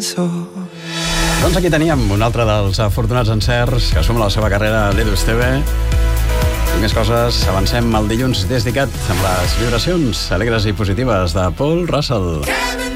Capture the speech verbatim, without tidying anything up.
cançó. Doncs aquí teníem un altre dels afortunats encerts que suma la seva carrera a l'Edu Esteve. I més coses, avancem el dilluns dedicat amb les vibracions alegres i positives de Paul Russell.